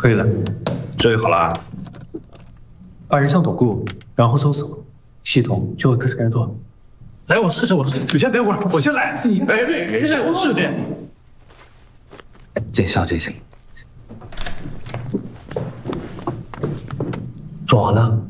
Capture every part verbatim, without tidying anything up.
可以了，这就好了啊。把人像躲固，然后搜索，系统就会跟着跟着做。 来，我试试，我试。你先等会儿，我先来。你别别别，这我试点。 见笑见笑。做完了。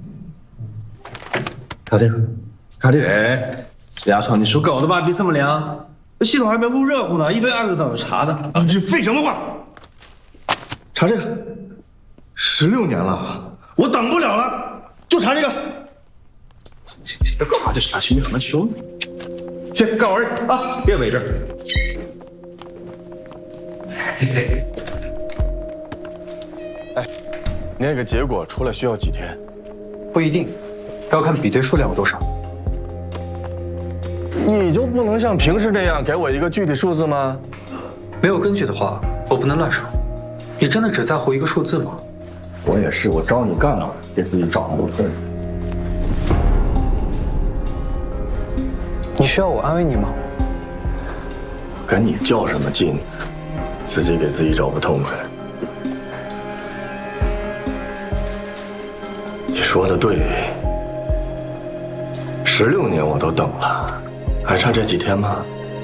搞定。 卡迪雷，石家庄，你属狗的吧？鼻这么凉。 这系统还没录热乎呢，一堆案子等着查呢。 啊，你废什么话？查这个，十六年了，我等不了了，就查这个。 行行，这干嘛就是查兄弟很凶。去告人啊，别围着。 哎，那个结果出来需要几天？ 不一定，要看比对数量有多少。 你就不能像平时那样给我一个具体数字吗？ 没有根据的话，我不能乱说。你真的只在乎一个数字吗？ 我也是，我招你干了，给自己找那么多事。 你需要我安慰你吗？ 跟你较什么劲？自己给自己找不痛快。你说的对，十六年我都等了。 还差这几天吗？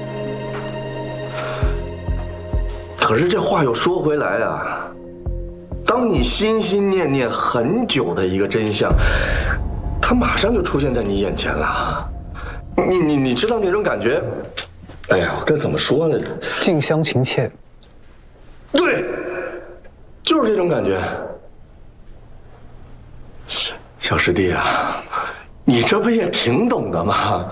可是这话又说回来啊，当你心心念念很久的一个真相，它马上就出现在你眼前了。你你你知道那种感觉？哎呀，我该怎么说呢？ 近乡情怯。 对，就是这种感觉。小师弟啊，你这不也挺懂的吗？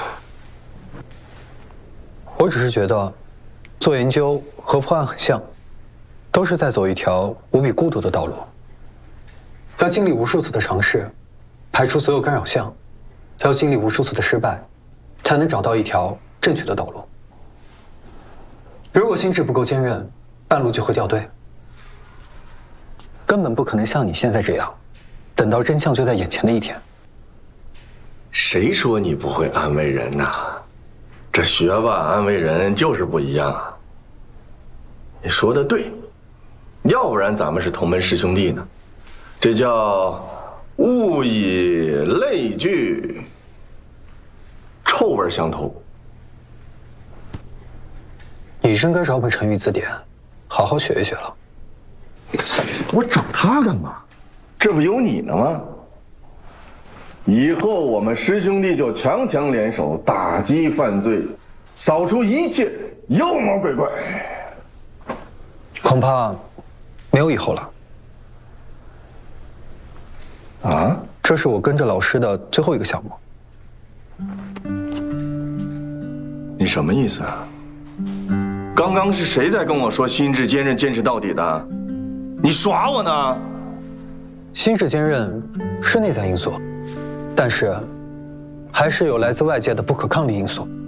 我只是觉得，做研究和破案很像，都是在走一条无比孤独的道路。要经历无数次的尝试，排除所有干扰项；要经历无数次的失败，才能找到一条正确的道路。如果心智不够坚韧，半路就会掉队，根本不可能像你现在这样，等到真相就在眼前的一天。 谁说你不会安慰人呐？ 这学吧，安慰人就是不一样。你说的对，要不然咱们是同门师兄弟呢。这叫物以类聚，臭味相投。 你真该找本成语字典，好好学一学了。 我找他干嘛？这不有你呢吗？ 以后我们师兄弟就强强联手，打击犯罪，扫除一切妖魔鬼怪。 恐怕没有以后了。 啊？ 这是我跟着老师的最后一个项目。 你什么意思啊？刚刚是谁在跟我说心智坚韧、坚持到底的？你耍我呢？ 心智坚韧是内在因素。 但是，还是有来自外界的不可抗力因素。